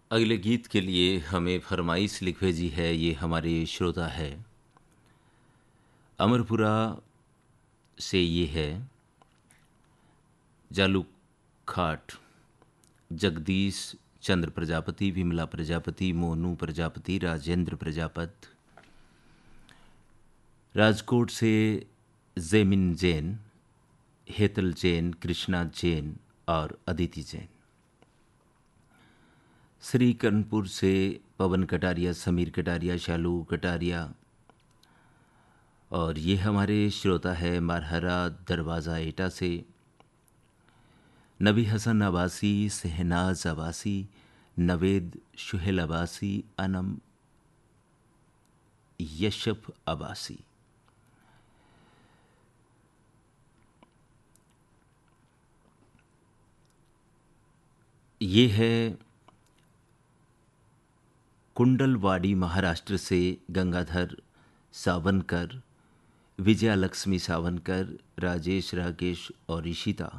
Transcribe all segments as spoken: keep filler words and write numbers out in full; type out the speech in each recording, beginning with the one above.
अगले गीत के लिए हमें फरमाइश लिख भेजी है। ये हमारे श्रोता है अमरपुरा से। ये है जालू खाट जगदीश चंद्र प्रजापति, विमला प्रजापति, मोनू प्रजापति, राजेंद्र प्रजापति। राजकोट से जेमिन जैन, हेतल जैन, कृष्णा जैन और अदिति जैन। श्री कर्णपुर से पवन कटारिया, समीर कटारिया, शालू कटारिया। और ये हमारे श्रोता है मारहरा दरवाज़ा एटा से नबी हसन अब्बासी, सहनाज अब्बासी, नवेद शुहेल अब्बासी, अनम यशफ अब्बासी। ये है कुंडलवाड़ी महाराष्ट्र से गंगाधर सावनकर, विजया लक्ष्मी सावनकर, राजेश, राकेश और ईशिता।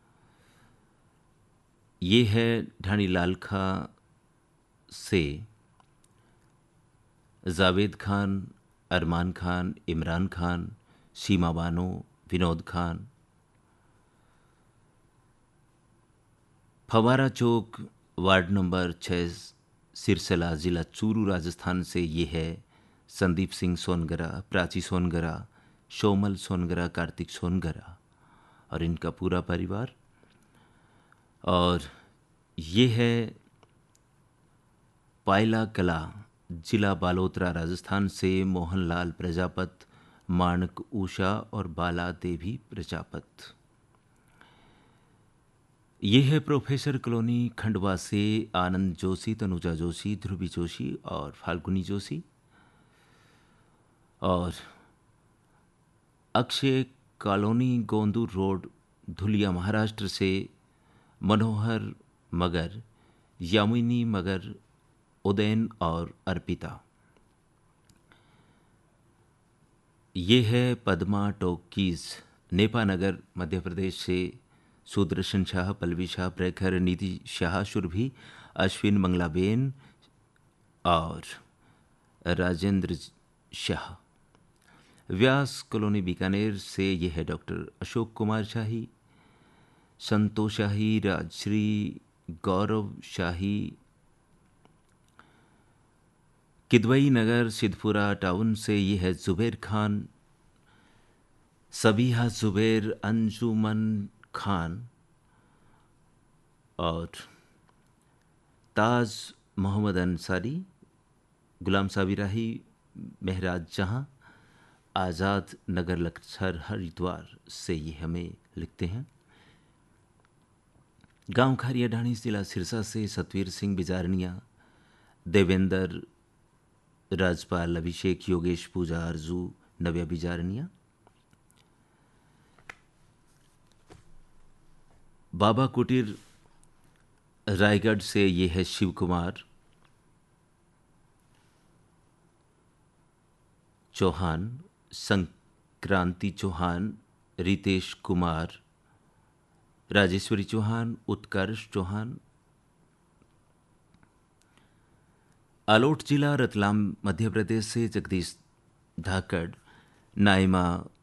ये है ढाणी लालखा से जावेद खान, अरमान खान, इमरान खान, सीमा बानो, विनोद खान। फवारा चौक वार्ड नंबर छः, सिरसला, ज़िला चूरू, राजस्थान से ये है संदीप सिंह सोनगरा, प्राची सोनगरा, शोमल सोनगरा, कार्तिक सोनगरा और इनका पूरा परिवार। और ये है पायला कला, जिला बालोतरा, राजस्थान से मोहनलाल प्रजापत, माणक उषा और बाला देवी प्रजापत। ये है प्रोफेसर कॉलोनी खंडवा से आनंद जोशी, तनुजा जोशी, ध्रुवी जोशी और फाल्गुनी जोशी। और अक्षय कॉलोनी, गोंदूर रोड, धुलिया, महाराष्ट्र से मनोहर मगर, यामिनी मगर, उदयन और अर्पिता। ये है पद्मा टोकीज, नेपानगर, मध्य प्रदेश से सुदर्शन शाह, पल्लवी शाह, प्रखर, निधि शाह, सुरभि, अश्विन, मंगलाबेन और राजेंद्र शाह। व्यास कॉलोनी बीकानेर से ये है डॉक्टर अशोक कुमार शाही, संतोष शाही, राजश्री, गौरव शाही। किदवई नगर, सिद्धपुरा टाउन से ये है जुबैर खान, सबीहा जुबैर, अंजुमन खान और ताज मोहम्मद अंसारी, गुलाम साबिराही, महराज जहां, आज़ाद नगर, लक्सर, हरिद्वार से ये हमें लिखते हैं। गांव खारिया ढाणी, जिला सिरसा से सतवीर सिंह बिजारनिया, देवेंद्र, राजपाल, अभिषेक, योगेश, पूजा, आरजू, नव्या बिजारनिया। बाबा कुटीर रायगढ़ से ये है शिव कुमार चौहान, संक्रांति चौहान, रितेश कुमार, राजेश्वरी चौहान, उत्कर्ष चौहान। आलोट जिला रतलाम, मध्य प्रदेश से जगदीश धाकड़, नाइमा